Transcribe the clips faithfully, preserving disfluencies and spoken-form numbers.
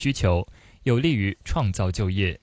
需求，有利于创造就业。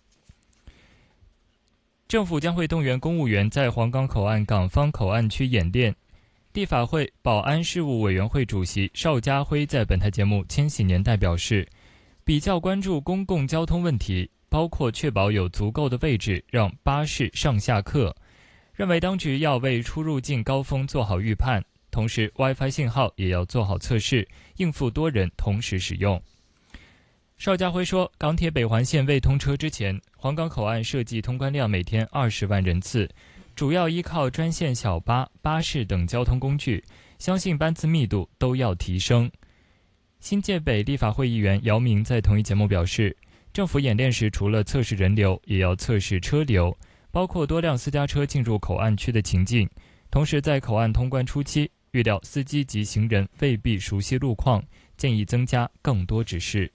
政府将会动员公务员在黄冈口岸港方口岸区演练。立法会保安事务委员会主席邵家辉在本台节目《千禧年代》表示，比较关注公共交通问题，包括确保有足够的位置让巴士上下客，认为当局要为出入境高峰做好预判，同时 Wi-Fi 信号也要做好测试，应付多人同时使用。邵家辉说，港铁北环线未通车之前，黄冈口岸设计通关量每天二十万人次，主要依靠专线小巴、巴士等交通工具，相信班次密度都要提升。新界北立法会议员姚明在同一节目表示，政府演练时除了测试人流，也要测试车流，包括多辆私家车进入口岸区的情境。同时在口岸通关初期，预料司机及行人未必熟悉路况，建议增加更多指示。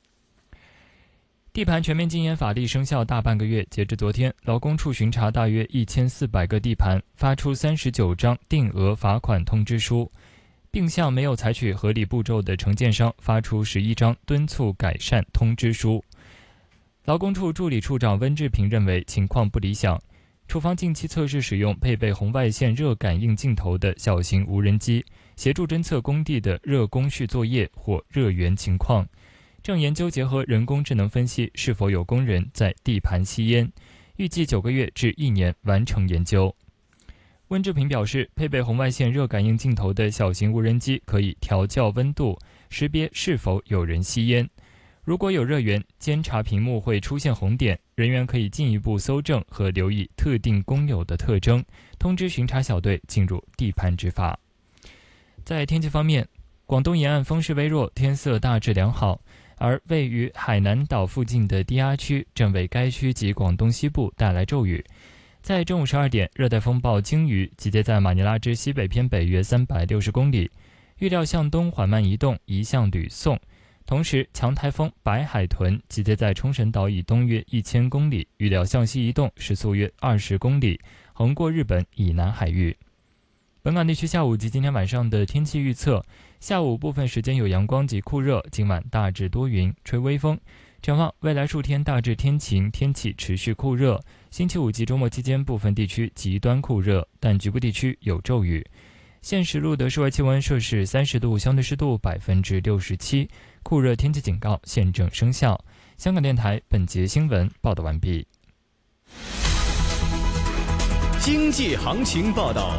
地盘全面禁烟法律生效大半个月，截至昨天，劳工处巡查大约一千四百个地盘，发出三十九张定额罚款通知书，并向没有采取合理步骤的承建商发出十一张敦促改善通知书。劳工处助理处长温志平认为情况不理想，处方近期测试使用配备红外线热感应镜头的小型无人机，协助侦测工地的热工序作业或热源情况。正研究结合人工智能分析是否有工人在地盘吸烟，预计九个月至一年完成研究。温志平表示，配备红外线热感应镜头的小型无人机可以调校温度，识别是否有人吸烟。如果有热源，监察屏幕会出现红点，人员可以进一步搜证和留意特定工友的特征，通知巡查小队进入地盘执法。在天气方面，广东沿岸风势微弱，天色大致良好。而位于海南岛附近的低压区正为该区及广东西部带来骤雨。在正午十二点，热带风暴鲸鱼集结在马尼拉之西北偏北约三百六十公里，预料向东缓慢移动，移向吕宋。同时，强台风白海豚集结在冲绳岛以东约一千公里，预料向西移动，时速约二十公里，横过日本以南海域。本港地区下午及今天晚上的天气预测：下午部分时间有阳光及酷热，今晚大致多云，吹微风。展望未来数天大致天晴，天气持续酷热。星期五及周末期间部分地区极端酷热，但局部地区有骤雨。现时录得室外气温摄氏三十度，相对湿度百分之六十七，酷热天气警告现正生效。香港电台本节新闻报道完毕。 经济行情报道。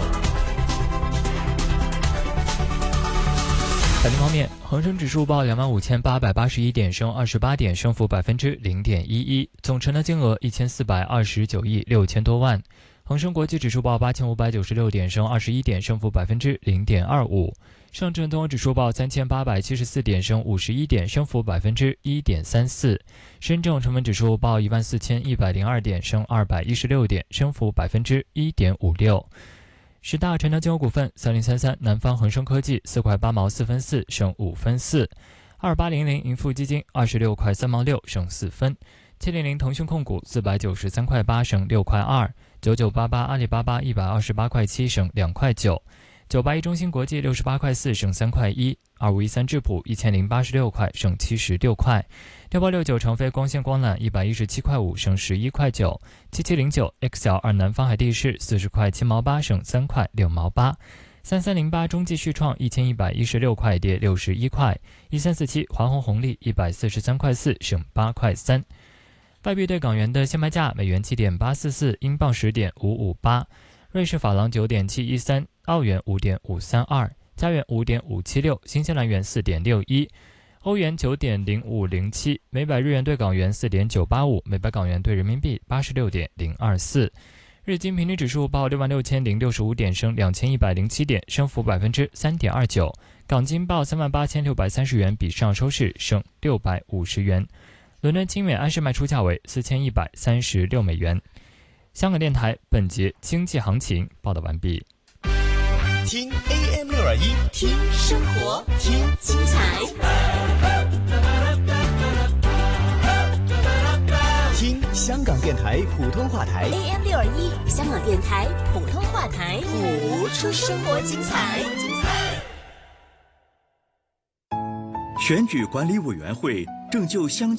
财经方面，恒生指数报两万五千八百八十一点，升二十八点，升幅百分之零点一一，总成交金额一千四百二十九亿六千多万。恒生国际指数报八千五百九十六点，升二十一点，升幅百分之零点二五。上证综合指数报三千八百七十四点，升五十一点，升幅百分之一点三四。深证成分指数报一万四千一百零二点，升二百一十六点，升幅百分之一点五六。十大成交金额股份：三零三三南方恒生科技四块八毛四分四，升五分四；二八零零盈富基金二十六块三毛六，升四分；七零零腾讯控股四百九十三块八，升六块二；九九八八阿里巴巴一百二十八块七，升两块九；九八一中芯国际六十八块四，升三块一；二五一三智普一千零八十六块，升七十六块；六八六九长飞光纤光缆一百一十七块五，升十一块九；七七零九 X L 二南方海地市四十块七毛八，升三块六毛八；三三零八中继续创一千一百一十六块，跌六十一块；一三四七华虹红利一百四十三块四，升八块三。外币对港元的现卖价：美元七点八四四，英镑十点五五八，瑞士法郎九点七一三，澳元五点五三二，加元五点五七六，新西兰元四点六一。欧元九点零五零七，每百日元对港元四点九八五，每百港元对人民币八十六点零二四。日经平均指数报六万六千零六十五点，升两千一百零七点，升幅百分之三点二九。港金报三万八千六百三十元，比上收市升六百五十元。伦敦金每安士卖出价为四千一百三十六美元。香港电台本节经济行情报道完毕。 听 A M 六二一， 听生活，听精彩， 听香港电台普通话台 A M 六二一，香港电台普通话台，谱出生活精彩。 选举管理委员会正就相继